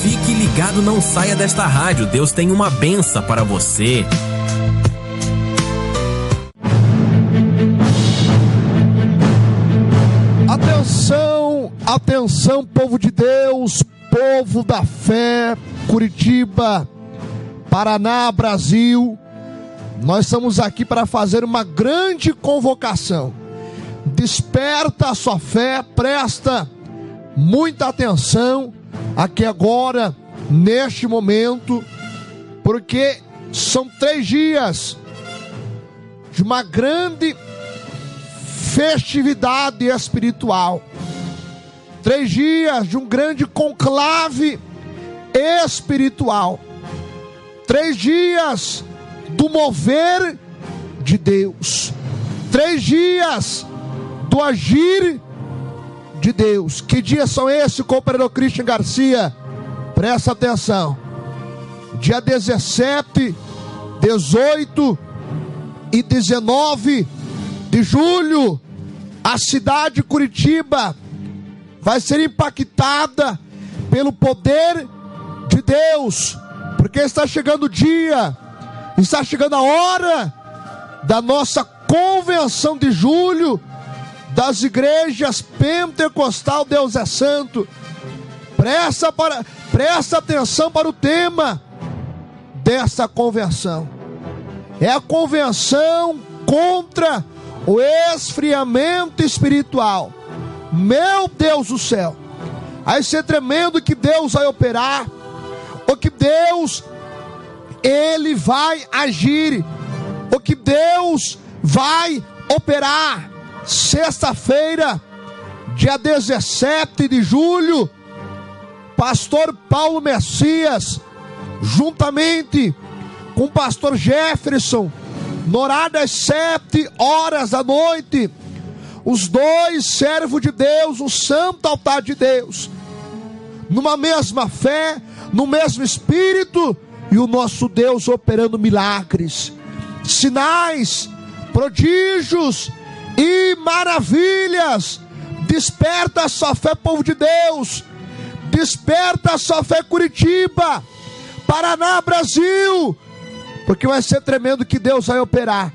Fique ligado, não saia desta rádio. Deus tem uma benção para você. Atenção, atenção, povo de Deus, povo da fé, Curitiba, Paraná, Brasil. Nós estamos aqui para fazer uma grande convocação. Desperta a sua fé, presta muita atenção aqui agora, neste momento, porque são 3 dias de uma grande festividade espiritual, 3 dias de um grande conclave espiritual, 3 dias do mover de Deus, 3 dias do agir de Deus. Que dias são esses, companheiro Christian Garcia? Presta atenção. Dia 17, 18 e 19 de julho, a cidade de Curitiba vai ser impactada pelo poder de Deus, porque está chegando o dia, está chegando a hora da nossa convenção de julho das igrejas pentecostal. Deus é santo. Presta atenção para o tema dessa convenção. É a convenção contra o esfriamento espiritual. Meu Deus do céu, vai ser tremendo que Deus vai operar, o que Deus Ele vai agir, o que Deus vai operar. Sexta-feira, dia 17 de julho, pastor Paulo Messias, juntamente com o pastor Jefferson, no horário das 7 horas da noite, os 2 servos de Deus, o santo altar de Deus, numa mesma fé, no mesmo espírito, e o nosso Deus operando milagres, sinais, prodígios e maravilhas. Desperta a sua fé, povo de Deus. Desperta a sua fé, Curitiba, Paraná, Brasil, porque vai ser tremendo que Deus vai operar.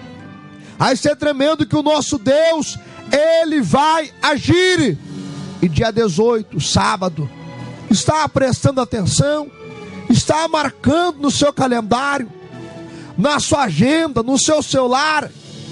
Vai ser tremendo que o nosso Deus, Ele vai agir. E dia 18, sábado, está prestando atenção, está marcando no seu calendário, na sua agenda, no seu celular,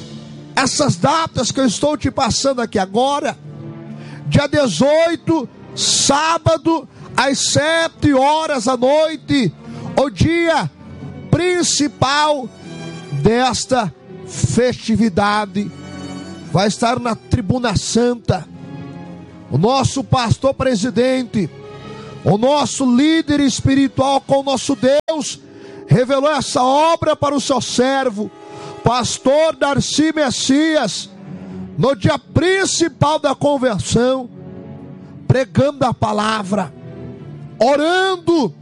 essas datas que eu estou te passando aqui agora. Dia 18, sábado, às 7 horas da noite, o dia principal desta festividade. Vai estar na Tribuna Santa o nosso pastor presidente, o nosso líder espiritual com o nosso Deus, revelou essa obra para o seu servo, pastor Darcy Messias, no dia principal da convenção, pregando a palavra, orando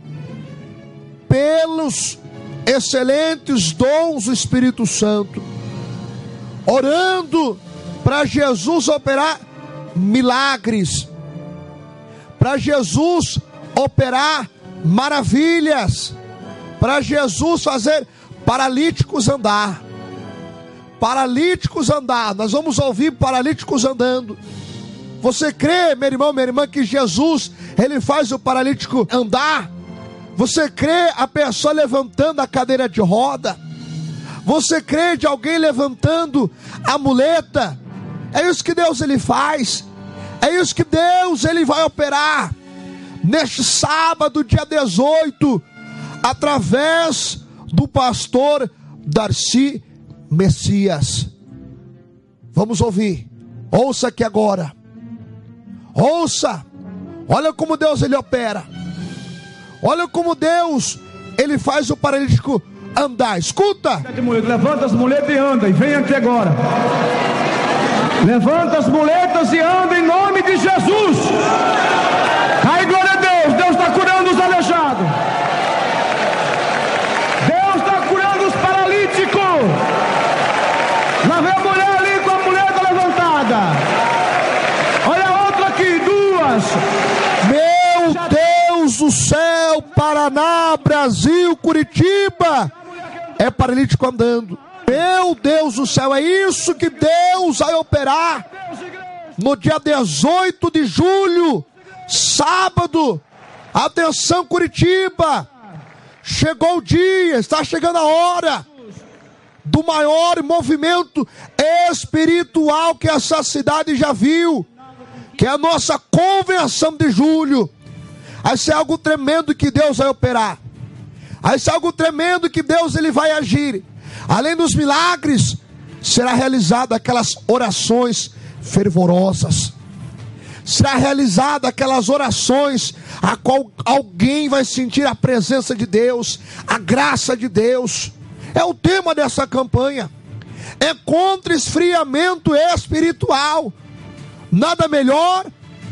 pelos excelentes dons do Espírito Santo, orando para Jesus operar milagres, para Jesus operar maravilhas, para Jesus fazer paralíticos andar. Paralíticos andar, nós vamos ouvir paralíticos andando. Você crê, meu irmão, minha irmã, que Jesus, Ele faz o paralítico andar? Você crê a pessoa levantando a cadeira de roda? Você crê de alguém levantando a muleta? É isso que Deus Ele faz. É isso que Deus Ele vai operar neste sábado, dia 18, através do pastor Darcy Messias. Vamos ouvir. Ouça aqui agora. Ouça. Olha como Deus Ele opera. Olha como Deus Ele faz o paralítico andar. Escuta. Levanta as muletas e anda. E vem aqui agora. Levanta as muletas e anda em nome de Jesus. Ai, glória a Deus. Deus está curando os aleijados. Deus está curando os paralíticos. Lá vem a mulher ali com a muleta levantada. Olha a outra aqui, 2. Meu Deus Deus do céu, Paraná, Brasil, Curitiba, é paralítico andando. Meu Deus do céu, é isso que Deus vai operar no dia 18 de julho, sábado. Atenção, Curitiba, chegou o dia, está chegando a hora do maior movimento espiritual que essa cidade já viu, que é a nossa convenção de julho. Vai ser algo tremendo que Deus vai operar. Vai ser algo tremendo que Deus ele vai agir. Além dos milagres, será realizado aquelas orações fervorosas. Será realizada aquelas orações a qual alguém vai sentir a presença de Deus, a graça de Deus. É o tema dessa campanha. É contra esfriamento espiritual. Nada melhor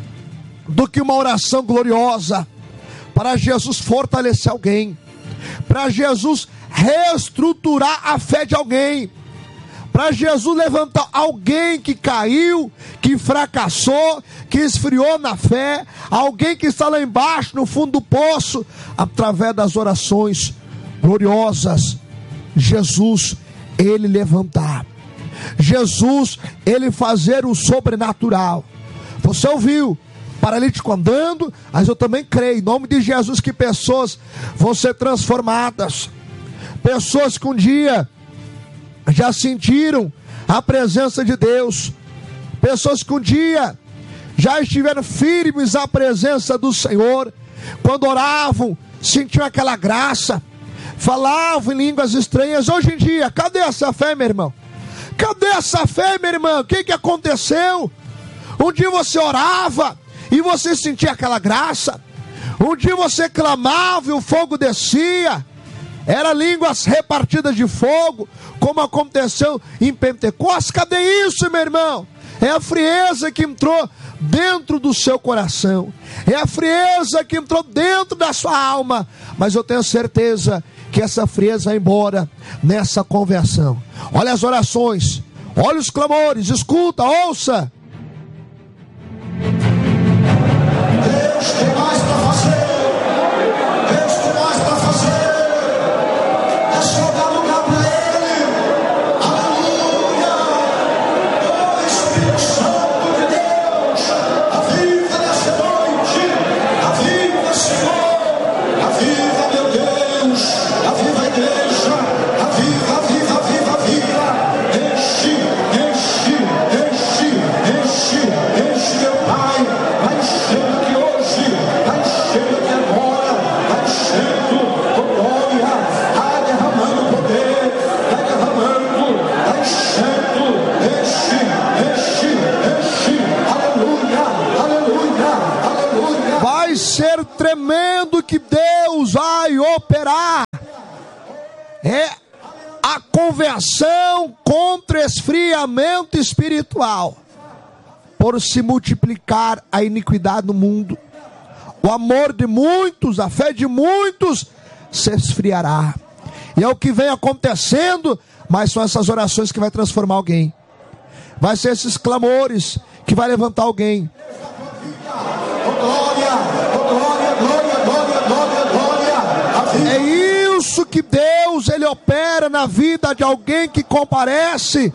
do que uma oração gloriosa para Jesus fortalecer alguém, para Jesus reestruturar a fé de alguém, para Jesus levantar alguém que caiu, que fracassou, que esfriou na fé, alguém que está lá embaixo no fundo do poço, através das orações gloriosas. Jesus, ele levantar, Jesus, ele fazer o sobrenatural. Você ouviu? Paralítico andando, mas eu também creio, em nome de Jesus, que pessoas vão ser transformadas. Pessoas que um dia já sentiram a presença de Deus. Pessoas que um dia já estiveram firmes à presença do Senhor. Quando oravam, sentiam aquela graça. Falavam em línguas estranhas. Hoje em dia, cadê essa fé, meu irmão? Cadê essa fé, meu irmão? O que aconteceu? Um dia você orava e você sentia aquela graça. Um dia você clamava e o fogo descia. Era línguas repartidas de fogo, como aconteceu em Pentecostes. Cadê isso, meu irmão? É a frieza que entrou dentro do seu coração. É a frieza que entrou dentro da sua alma. Mas eu tenho certeza que essa frieza vai embora nessa conversão. Olha as orações, olha os clamores, escuta, ouça. Deus tem mais para fazer. Deus tem mais para fazer. É só dar lugar para Ele. Aleluia. Oh Espírito Santo de Deus, aviva nessa noite. Aviva, Senhor. Aviva, meu Deus. Aviva a igreja. Aviva, aviva, aviva, aviva. Enche, enche, enche, enche, enche, meu Pai. Vai enchendo aqui hoje. Vai enchendo aqui agora. Vai enchendo com glória. Vai derramando poder. Vai derramando. Vai enchendo. Enche, enche, enche. Aleluia, aleluia, aleluia. Vai ser tremendo que Deus vai operar. É a conversão contra esfriamento espiritual. Por se multiplicar a iniquidade no mundo, o amor de muitos, a fé de muitos se esfriará. E é o que vem acontecendo, mas são essas orações que vai transformar alguém. Vai ser esses clamores que vai levantar alguém. Oh glória, oh glória, glória, glória, glória, glória. Aviva. É isso que Deus ele opera na vida de alguém que comparece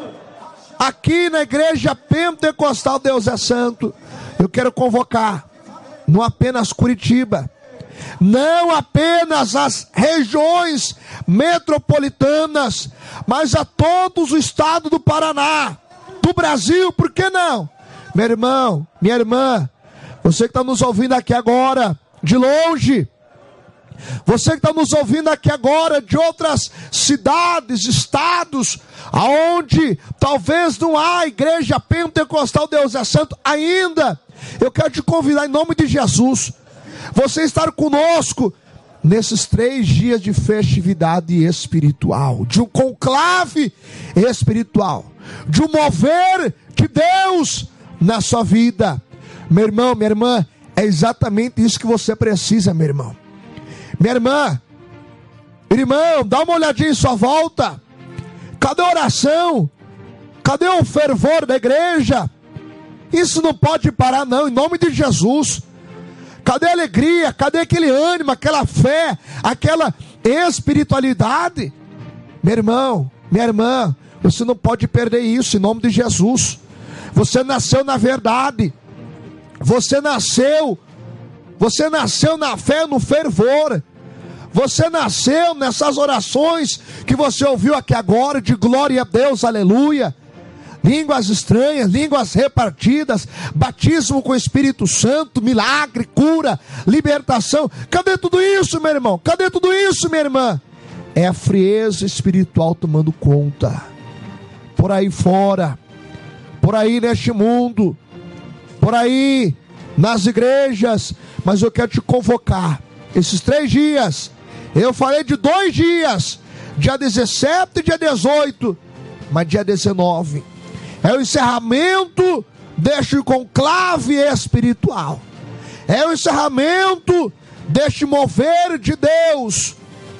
aqui na igreja pentecostal Deus é Santo. Eu quero convocar, não apenas Curitiba, não apenas as regiões metropolitanas, mas a todos os estados do Paraná, do Brasil, por que não? Meu irmão, minha irmã, você que está nos ouvindo aqui agora, de longe, você que está nos ouvindo aqui agora de outras cidades, estados, aonde talvez não há igreja pentecostal Deus é Santo ainda, eu quero te convidar em nome de Jesus, você estar conosco nesses 3 dias de festividade espiritual, de um conclave espiritual, de um mover de Deus na sua vida. Meu irmão, minha irmã, é exatamente isso que você precisa, meu irmão. Minha irmã, irmão, dá uma olhadinha em sua volta. Cadê a oração? Cadê o fervor da igreja? Isso não pode parar não, em nome de Jesus. Cadê a alegria? Cadê aquele ânimo, aquela fé, aquela espiritualidade? Meu irmão, minha irmã, você não pode perder isso em nome de Jesus. Você nasceu na verdade. Você nasceu na fé, no fervor. Você nasceu nessas orações que você ouviu aqui agora, de glória a Deus, aleluia. Línguas estranhas, línguas repartidas, batismo com o Espírito Santo, milagre, cura, libertação. Cadê tudo isso, meu irmão? Cadê tudo isso, minha irmã? É a frieza espiritual tomando conta. Por aí fora, por aí neste mundo, por aí nas igrejas. Mas eu quero te convocar, esses 3 dias, eu falei de 2 dias, dia 17 e dia 18, mas dia 19, é o encerramento deste conclave espiritual, é o encerramento deste mover de Deus,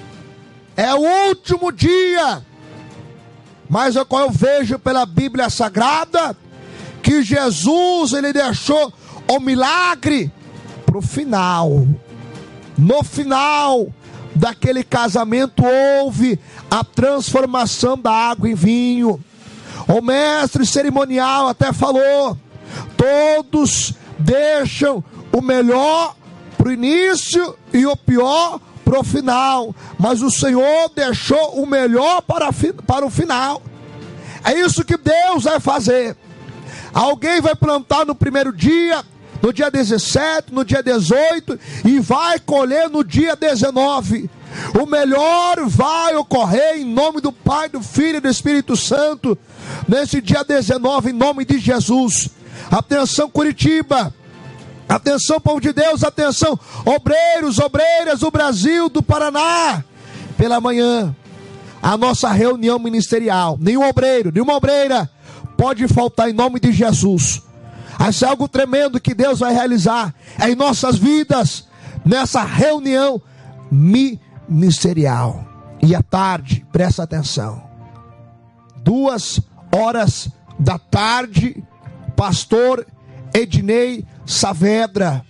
é o último dia. Mas eu vejo pela Bíblia Sagrada, que Jesus, ele deixou o milagre para o final. No final daquele casamento houve a transformação da água em vinho. O mestre cerimonial até falou: todos deixam o melhor para o início e o pior para o final, mas o Senhor deixou o melhor para o final. É isso que Deus vai fazer. Alguém vai plantar no primeiro dia, no dia 17, no dia 18, e vai colher no dia 19. O melhor vai ocorrer em nome do Pai, do Filho e do Espírito Santo, nesse dia 19, em nome de Jesus. Atenção, Curitiba, atenção, povo de Deus, atenção, obreiros, obreiras do Brasil, do Paraná. Pela manhã, a nossa reunião ministerial. Nenhum obreiro, nenhuma obreira pode faltar em nome de Jesus. Isso é algo tremendo que Deus vai realizar em nossas vidas, nessa reunião ministerial. E à tarde, presta atenção, 2h da tarde, pastor Ednei Saavedra,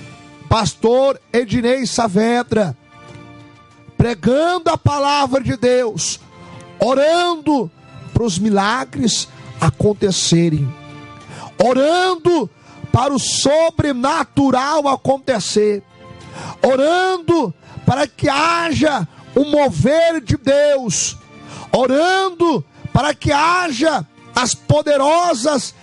pregando a palavra de Deus, orando para os milagres acontecerem, orando para o sobrenatural acontecer, orando para que haja um mover de Deus, orando para que haja as poderosas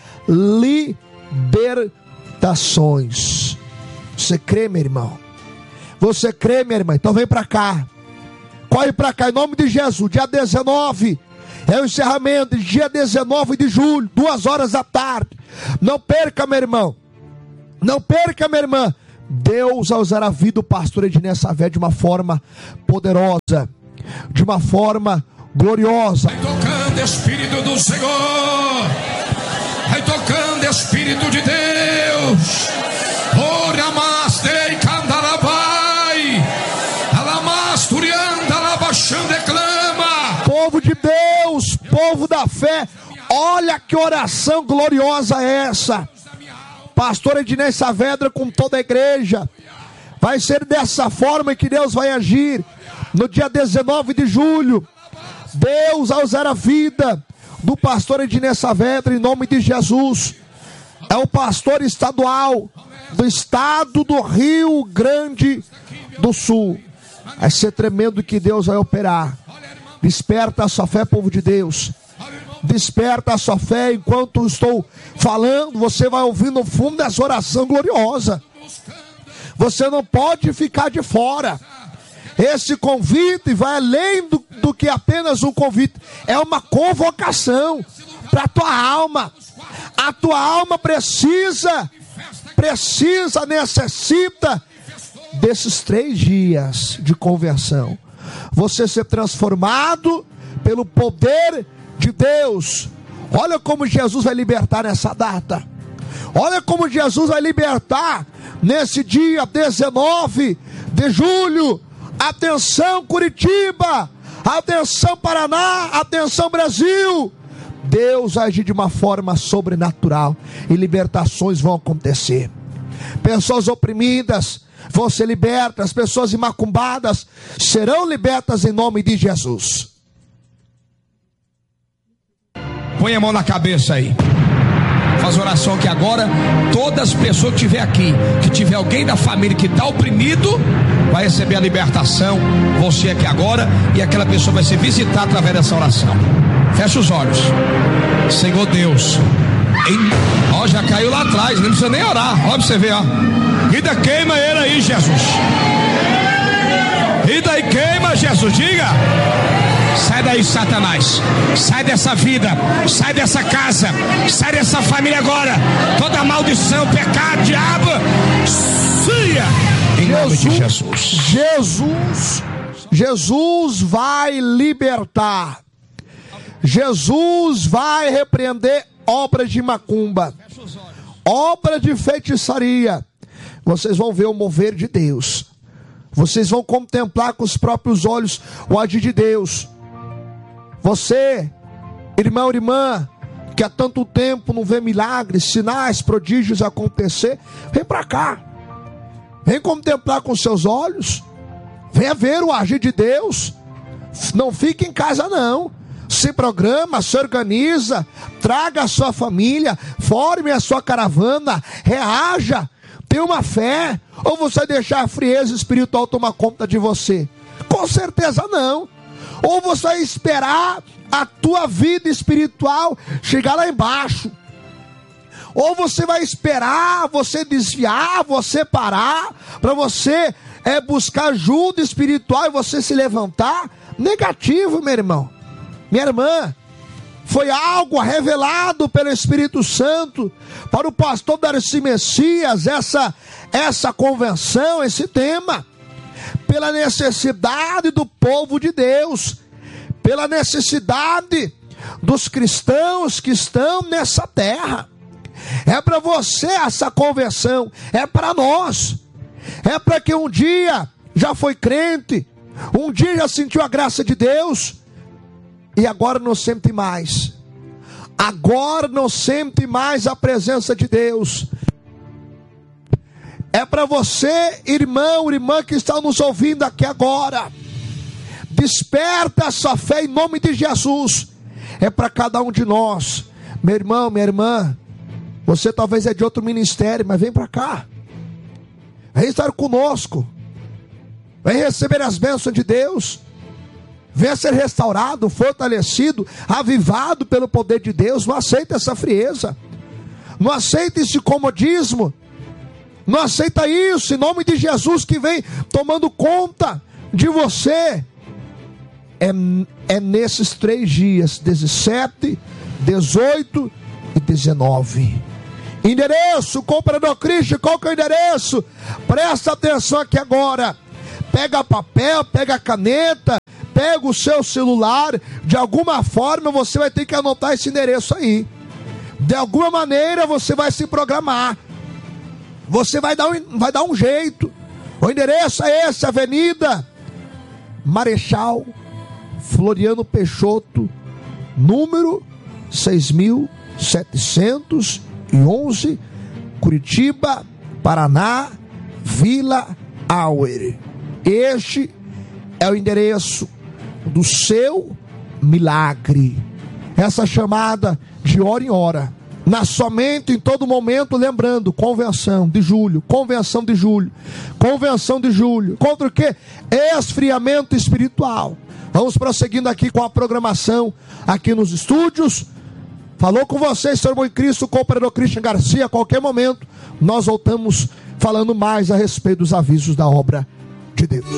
libertações. Você crê, meu irmão? Você crê, minha irmã? Então vem para cá, corre para cá em nome de Jesus. Dia 19 é o encerramento, dia 19 de julho, 2h da tarde. Não perca, meu irmão, não perca, minha irmã. Deus vai usar a vida do pastor Ednei Saavedra de uma forma poderosa, de uma forma gloriosa. Vai tocando Espírito do Senhor, vai tocando Espírito de Deus. Ora master candalabai, alamasturianda labachando declama. Povo de Deus, povo da fé, olha que oração gloriosa é essa. Pastor Ednei Saavedra com toda a igreja. Vai ser dessa forma que Deus vai agir no dia 19 de julho. Deus vai usar a vida do pastor Ednei Saavedra em nome de Jesus. É o pastor estadual do estado do Rio Grande do Sul. Vai ser tremendo que Deus vai operar. Desperta a sua fé, povo de Deus. Desperta a sua fé. Enquanto estou falando, você vai ouvir no fundo dessa oração gloriosa. Você não pode ficar de fora. Esse convite vai além do que apenas um convite. É uma convocação para a tua alma. A tua alma necessita desses 3 dias de conversão. Você ser transformado pelo poder de Deus. Olha como Jesus vai libertar nessa data. Olha como Jesus vai libertar nesse dia 19 de julho. Atenção, Curitiba, atenção, Paraná, atenção, Brasil. Deus vai agir de uma forma sobrenatural e libertações vão acontecer. Pessoas oprimidas, vão ser libertas, as pessoas macumbadas serão libertas em nome de Jesus. Põe a mão na cabeça aí. Faz oração aqui agora. Todas as pessoas que estiver aqui, que tiver alguém da família que está oprimido, vai receber a libertação. Você aqui agora, e aquela pessoa vai ser visitada através dessa oração. Fecha os olhos. Senhor Deus, ó, já caiu lá atrás, não precisa nem orar. Ó, pra você ver, ó. Vida, queima ele aí, Jesus. Vida aí, queima, Jesus. Diga. Sai daí, Satanás. Sai dessa vida, sai dessa casa, sai dessa família agora. Toda maldição, pecado, diabo, saia em nome de Jesus. Jesus vai libertar. Jesus vai repreender obras de macumba, obra de feitiçaria. Vocês vão ver o mover de Deus. Vocês vão contemplar com os próprios olhos o agir de Deus. Você, irmão, irmã, que há tanto tempo não vê milagres, sinais, prodígios acontecer, vem para cá. Vem contemplar com seus olhos. Venha ver o agir de Deus. Não fique em casa não. Se programa, se organiza, traga a sua família, forme a sua caravana, reaja, tenha uma fé. Ou você deixar a frieza espiritual tomar conta de você? Com certeza não. Ou você vai esperar a tua vida espiritual chegar lá embaixo. Ou você vai esperar você desviar, você parar, para você buscar ajuda espiritual e você se levantar. Negativo, meu irmão, minha irmã. Foi algo revelado pelo Espírito Santo para o pastor Darcy Messias, essa convenção, esse tema, pela necessidade do povo de Deus, pela necessidade dos cristãos que estão nessa terra. É para você essa conversão, é para nós, é para quem um dia já foi crente, um dia já sentiu a graça de Deus, e agora não sente mais. Agora não sente mais a presença de Deus. É para você, irmão, irmã que está nos ouvindo aqui agora. Desperta a sua fé em nome de Jesus. É para cada um de nós. Meu irmão, minha irmã, você talvez é de outro ministério, mas vem para cá. Vem estar conosco. Vem receber as bênçãos de Deus. Venha ser restaurado, fortalecido, avivado pelo poder de Deus. Não aceita essa frieza. Não aceita esse comodismo. Não aceita isso, em nome de Jesus, que vem tomando conta de você. É nesses 3 dias, 17, 18 e 19. Endereço, Cooperador Christian, qual que é o endereço? Presta atenção aqui agora. Pega papel, pega caneta, pega o seu celular. De alguma forma você vai ter que anotar esse endereço aí. De alguma maneira você vai se programar. Você vai dar um jeito. O endereço é esse: Avenida Marechal Floriano Peixoto, número 6.711, Curitiba, Paraná, Vila Auer. Este é o endereço do seu milagre. Essa chamada de hora em hora, na sua mente, em todo momento, lembrando: convenção de julho, convenção de julho, convenção de julho. Contra o quê? Esfriamento espiritual. Vamos prosseguindo aqui com a programação aqui nos estúdios. Falou com vocês, seu irmão em Cristo, o Cooperador Christian Garcia. A qualquer momento nós voltamos falando mais a respeito dos avisos da obra de Deus.